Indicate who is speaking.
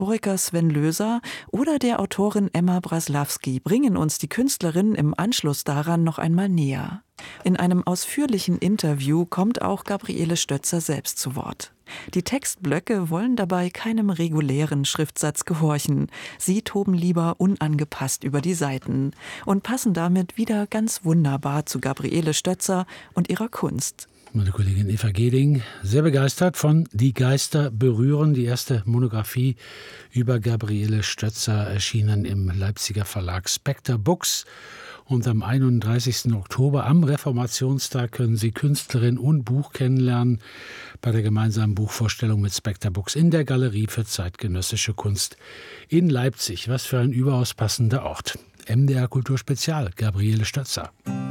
Speaker 1: Historiker Sven Löser oder der Autorin Emma Braslawski bringen uns die Künstlerin im Anschluss daran noch einmal näher. In einem ausführlichen Interview kommt auch Gabriele Stötzer selbst zu Wort. Die Textblöcke wollen dabei keinem regulären Schriftsatz gehorchen. Sie toben lieber unangepasst über die Seiten und passen damit wieder ganz wunderbar zu Gabriele Stötzer und ihrer Kunst.
Speaker 2: Meine Kollegin Eva Geding, sehr begeistert von Die Geister berühren, die erste Monographie über Gabriele Stötzer, erschienen im Leipziger Verlag Spectre Books. Und am 31. Oktober, am Reformationstag, können Sie Künstlerin und Buch kennenlernen bei der gemeinsamen Buchvorstellung mit Spectre Books in der Galerie für zeitgenössische Kunst in Leipzig. Was für ein überaus passender Ort. MDR Kultur Spezial, Gabriele Stötzer.